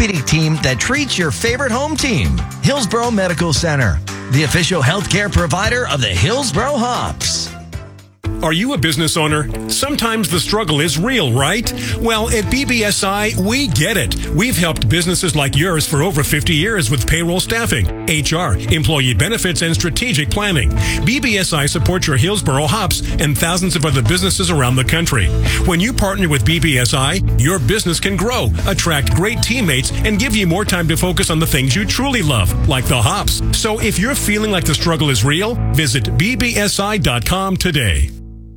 orthopedic team that treats your favorite home team. Hillsborough Medical Center, the official healthcare provider of the Hillsborough Hops. Are you a business owner? Sometimes the struggle is real, right? Well, at BBSI, we get it. We've helped businesses like yours for over 50 years with payroll staffing, HR, employee benefits, and strategic planning. BBSI supports your Hillsborough Hops and thousands of other businesses around the country. When you partner with BBSI, your business can grow, attract great teammates, and give you more time to focus on the things you truly love, like the hops. So if you're feeling like the struggle is real, visit bbsi.com today.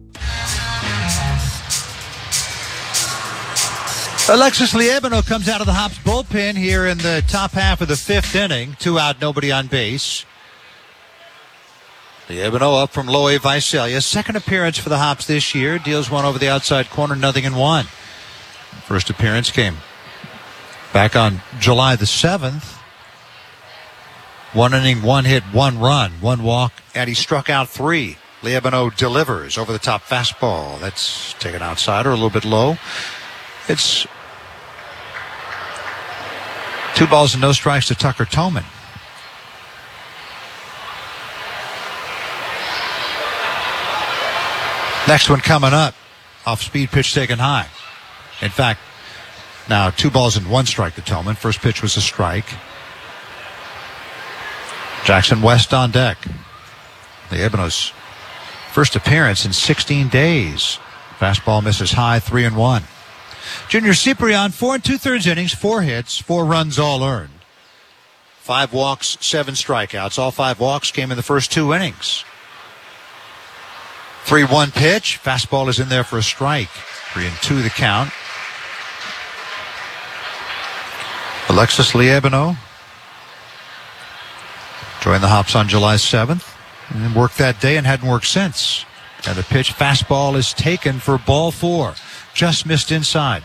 Alexis Liebano comes out of the Hops bullpen here in the top half of the fifth inning. 2 out, nobody on base. Liebano up from Loe Visalia. Second appearance for the Hops this year. Deals one over the outside corner, 0-1. First appearance came back on July the 7th. 1 inning, 1 hit, 1 run, 1 walk, and he struck out 3. Liebano delivers over the top fastball. That's taken outside or a little bit low. It's 2 balls and no strikes to Tucker Toman. Next one coming up. Off speed pitch taken high. In fact, now 2 balls and 1 strike to Toman. First pitch was a strike. Jackson West on deck. Liebano's first appearance in 16 days. Fastball misses high, 3-1. Junior Ciprian, 4 2/3 innings, 4 hits, 4 runs all earned. 5 walks, 7 strikeouts. All 5 walks came in the first 2 innings. 3-1 pitch. Fastball is in there for a strike. 3-2 the count. Alexis Liebano joined the Hops on July 7th and worked that day and hadn't worked since. And the pitch, fastball, is taken for ball 4. Just missed inside.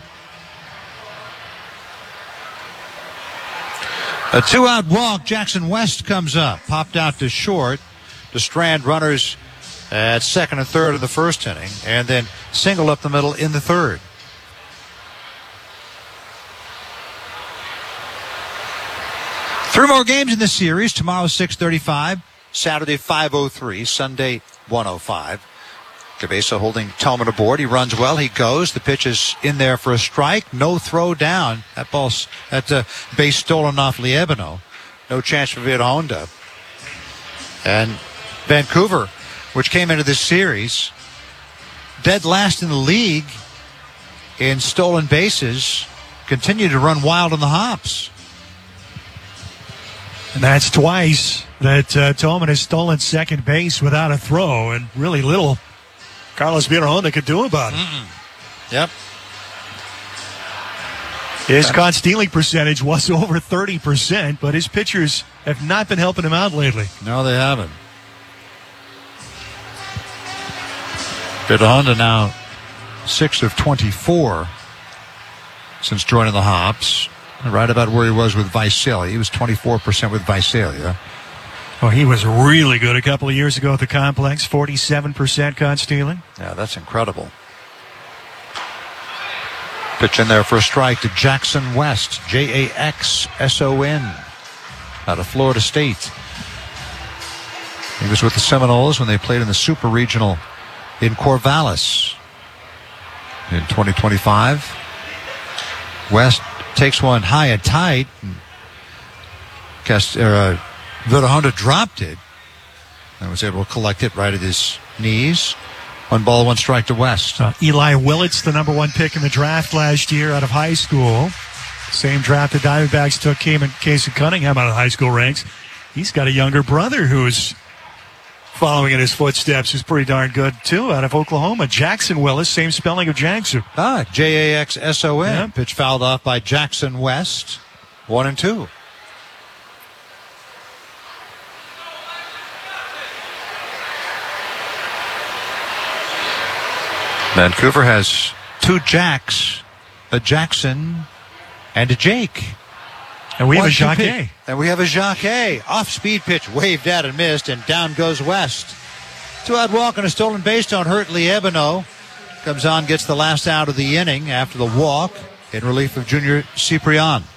A 2-out walk. Jackson West comes up. Popped out to short to strand runners at second and third of the first inning. And then single up the middle in the third. Three more games in this series. Tomorrow 6:35. Saturday 5:03. Sunday 1:05. Cabeza holding Toman aboard. He runs well. He goes. The pitch is in there for a strike. No throw down. That base stolen off Liebano. No chance for Honda. And Vancouver, which came into this series dead last in the league in stolen bases, continue to run wild on the Hops. And that's twice that Toman has stolen second base without a throw, and really little Carlos Honda could do about it. Yep. His caught stealing percentage was over 30%, but his pitchers have not been helping him out lately. No, they haven't. Honda now 6 of 24 since joining the Hops. Right about where he was with Visalia. He was 24% with Visalia. Oh, he was really good a couple of years ago at the complex. 47% caught stealing. Yeah, that's incredible. Pitch in there for a strike to Jackson West. Jackson out of Florida State. He was with the Seminoles when they played in the Super Regional in Corvallis in 2025. West takes one high and tight. Honda dropped it and was able to collect it right at his knees. 1 ball, 1 strike to West. Eli Willits, the number 1 pick in the draft last year out of high school. Same draft the Diamondbacks took Casey Cunningham out of high school ranks. He's got a younger brother who's following in his footsteps, who's pretty darn good, too, out of Oklahoma. Jackson Willis, same spelling of Jackson. Jackson. Yeah. Pitch fouled off by Jackson West. 1-2. Vancouver has 2 Jacks, a Jackson, and a Jake. And we have a Jacquet. And we have a Jacquet. Off-speed pitch waved at and missed, and down goes West. 2-out walk and a stolen base don't hurt Liebano. Comes on, gets the last out of the inning after the walk in relief of Junior Ciprian.